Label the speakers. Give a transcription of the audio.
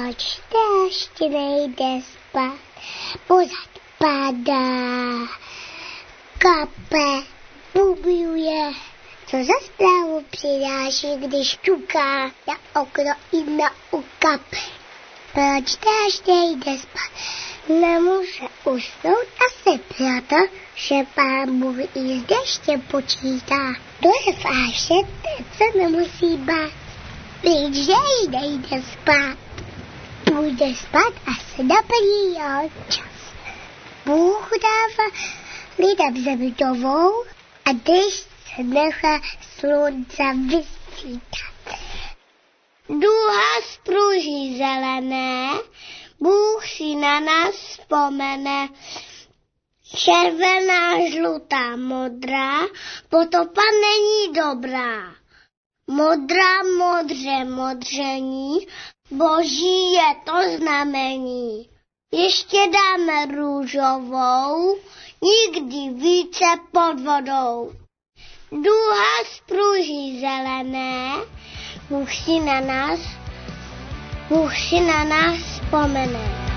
Speaker 1: Proč ještě nejde spát? Pozad padá, kape, bubuje. Co za zprávu přináší, když ťuká na okno i na ukape? Proč ještě nejde spát? Nemůže usnout asi proto, že Pán Bůh i z deště počítá. To je fáše, co nemusí bát. Když jej nejde spát, půjde spát a se naplní jeho čas. Bůh dává lidem zemi novou a dešť se nechá slunce vysvítat. Duha spruží zelené, Bůh si na nás vzpomene. Červená, žlutá, modrá, potopa není dobrá. Modrá, modře, modření, Boží je to znamení. Ještě dáme růžovou, nikdy více pod vodou. Duha spruží zelené, Bůh si na nás vzpomene.